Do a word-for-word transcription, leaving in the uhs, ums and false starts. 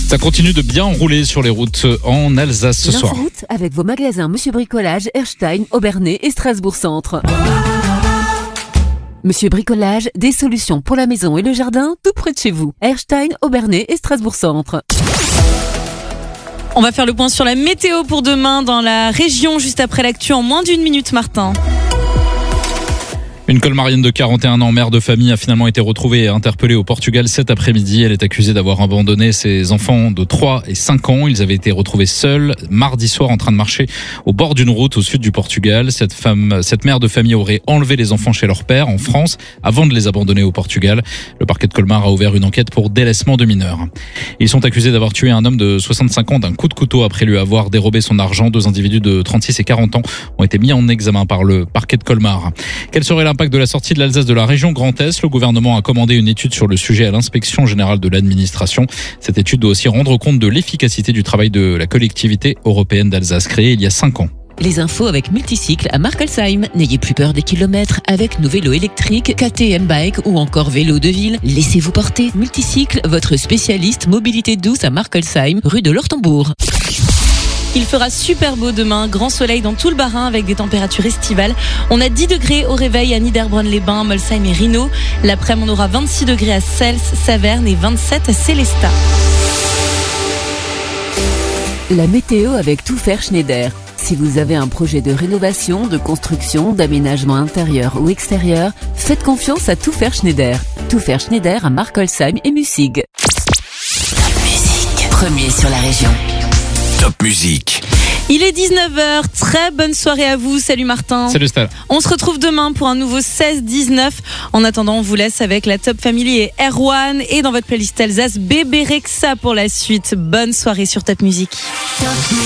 Ça continue de bien rouler sur les routes en Alsace ce soir. L'inforoute avec vos magasins Monsieur Bricolage, Erstein, Obernai et Strasbourg-Centre. Monsieur Bricolage, des solutions pour la maison et le jardin, tout près de chez vous. Erstein, Obernai et Strasbourg-Centre. On va faire le point sur la météo pour demain dans la région, juste après l'actu en moins d'une minute, Martin. Une colmarienne de quarante et un ans, mère de famille, a finalement été retrouvée et interpellée au Portugal cet après-midi. Elle est accusée d'avoir abandonné ses enfants de trois et cinq ans. Ils avaient été retrouvés seuls mardi soir en train de marcher au bord d'une route au sud du Portugal. Cette femme, cette mère de famille aurait enlevé les enfants chez leur père en France avant de les abandonner au Portugal. Le parquet de Colmar a ouvert une enquête pour délaissement de mineurs. Ils sont accusés d'avoir tué un homme de soixante-cinq ans d'un coup de couteau après lui avoir dérobé son argent. Deux individus de trente-six et quarante ans ont été mis en examen par le parquet de Colmar. Quelle serait l'impact de la sortie de l'Alsace de la région Grand Est? Le gouvernement a commandé une étude sur le sujet à l'inspection générale de l'administration. Cette étude doit aussi rendre compte de l'efficacité du travail de la collectivité européenne d'Alsace créée il y a cinq ans. Les infos avec Multicycle à Markelsheim. N'ayez plus peur des kilomètres avec nos vélos électriques, K T M Bike ou encore vélos de ville. Laissez-vous porter. Multicycle, votre spécialiste mobilité douce à Markelsheim, rue de l'Ortembourg. Il fera super beau demain, grand soleil dans tout le Bas-Rhin avec des températures estivales. On a dix degrés au réveil à Niederbronn-les-Bains, Molsheim et Rhino. L'après-midi, on aura vingt-six degrés à Sels, Saverne et vingt-sept à Sélestat. La météo avec Tout Faire Schneider. Si vous avez un projet de rénovation, de construction, d'aménagement intérieur ou extérieur, faites confiance à Tout Faire Schneider. Tout Faire Schneider à Markelsheim et Mussig. Top Musique, premier sur la région. Top Musique. Il est dix-neuf heures, très bonne soirée à vous, salut Martin. Salut Stal. On se retrouve demain pour un nouveau seize dix-neuf. En attendant, on vous laisse avec la Top Family et Erwan et dans votre playlist Alsace, Bébé Rexha pour la suite. Bonne soirée sur Top Musique. Top Musique.